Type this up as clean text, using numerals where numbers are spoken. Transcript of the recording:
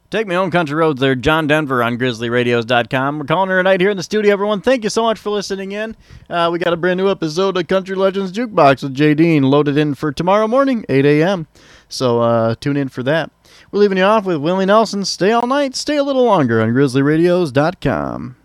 Take Me Home Country Roads there, John Denver on GrizzlyRadios.com. We're calling her a night here in the studio, everyone. Thank you so much for listening in. We got a brand new episode of Country Legends Jukebox with Jay Dean loaded in for tomorrow morning, 8 a.m. So tune in for that. We're leaving you off with Willie Nelson. Stay all night, stay a little longer on GrizzlyRadios.com.